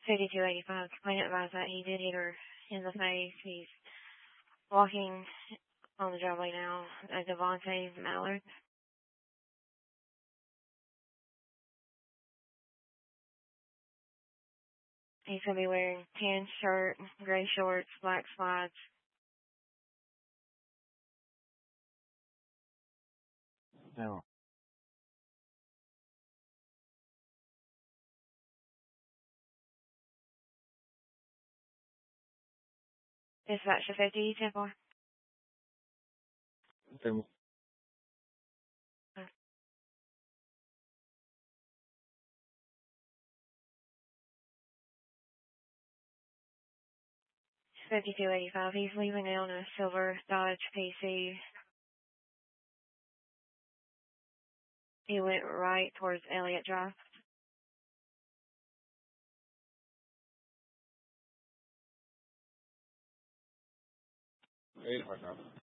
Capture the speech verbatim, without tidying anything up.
fifty-two eighty-five. Complainant advised that he did hit her in the face. He's walking on the driveway now. Uh, Devontae Mallard. He's going to be wearing tan shirt, gray shorts, black slides. No. Dispatch to fifty, ten four. Then fifty-two eighty-five. He's leaving down a silver Dodge P C. He went right towards Elliott Drive. eight o'clock.